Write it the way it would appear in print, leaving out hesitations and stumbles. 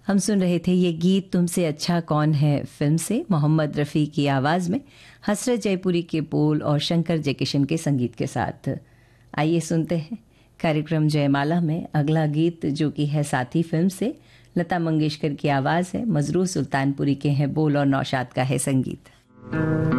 हम सुन रहे थे ये गीत तुमसे अच्छा कौन है फिल्म से, मोहम्मद रफ़ी की आवाज़ में, हसरत जयपुरी के बोल और शंकर जयकिशन के संगीत के साथ। आइए सुनते हैं कार्यक्रम जयमाला में अगला गीत, जो कि है साथी फिल्म से। लता मंगेशकर की आवाज़ है, मजरूह सुल्तानपुरी के हैं बोल और नौशाद का है संगीत।